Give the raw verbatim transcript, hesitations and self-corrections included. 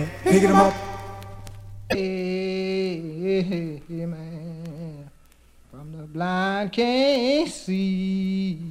Picking them up. Hey, hey, hey, man. From the blind can't see.